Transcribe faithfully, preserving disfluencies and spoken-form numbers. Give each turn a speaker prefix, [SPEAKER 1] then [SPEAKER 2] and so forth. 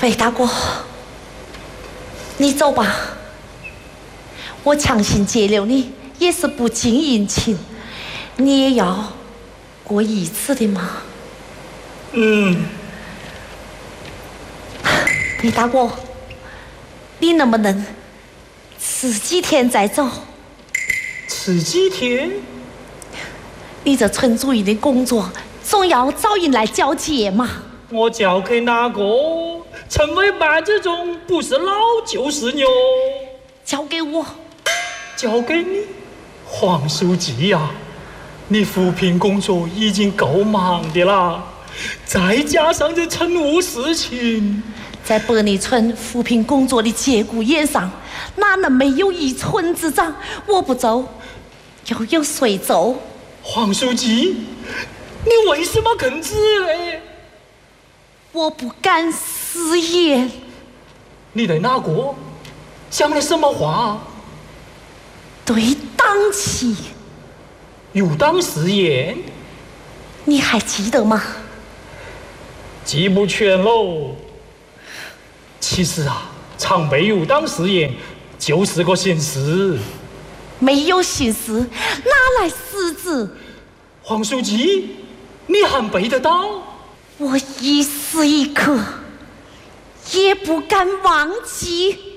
[SPEAKER 1] 韦大哥，你走吧。我强行接留你，也是不近人情，你也要过一次的嘛。
[SPEAKER 2] 嗯。
[SPEAKER 1] 韦大哥，你能不能迟几天再走？
[SPEAKER 2] 迟几天？
[SPEAKER 1] 你这村主任的工作总要找人来交接嘛。
[SPEAKER 2] 我交给哪个？成为办这种不是老就是牛。
[SPEAKER 1] 交给我。
[SPEAKER 2] 交给你，黄书记呀、啊，你扶贫工作已经够忙的啦，再加上这村务事情，
[SPEAKER 1] 在百里村扶贫工作的节骨眼上，哪能没有一村之长？我不走，又有谁走？
[SPEAKER 2] 黄书记，你为什么哽子嘞？
[SPEAKER 1] 我不敢食言。
[SPEAKER 2] 你对哪个讲了什么话？
[SPEAKER 1] 对党旗。
[SPEAKER 2] 有党誓言？
[SPEAKER 1] 你还记得吗？
[SPEAKER 2] 记不全喽。其实啊，常备有党誓言就是个形式。
[SPEAKER 1] 没有形式，哪来实质？
[SPEAKER 2] 黄书记，你还背得到？
[SPEAKER 1] 我一时一刻也不敢忘记。